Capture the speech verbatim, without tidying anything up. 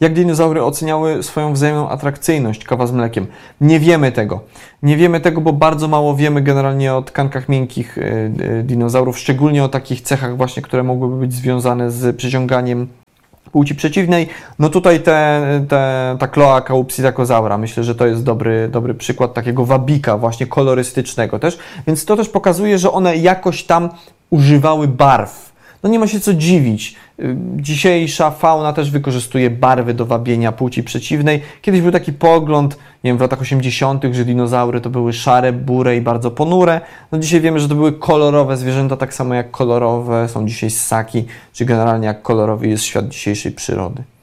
Jak dinozaury oceniały swoją wzajemną atrakcyjność, kawa z mlekiem? Nie wiemy tego. Nie wiemy tego, bo bardzo mało wiemy generalnie o tkankach miękkich dinozaurów, szczególnie o takich cechach właśnie, które mogłyby być związane z przyciąganiem płci przeciwnej. No tutaj te, te, ta kloaka u psittacosaura, myślę, że to jest dobry, dobry przykład takiego wabika właśnie kolorystycznego też, więc to też pokazuje, że one jakoś tam używały barw. No nie ma się co dziwić. Dzisiejsza fauna też wykorzystuje barwy do wabienia płci przeciwnej. Kiedyś był taki pogląd, nie wiem, w latach osiemdziesiątych, że dinozaury to były szare, bure i bardzo ponure. No dzisiaj wiemy, że to były kolorowe zwierzęta, tak samo jak kolorowe są dzisiaj ssaki, czy generalnie jak kolorowy jest świat dzisiejszej przyrody.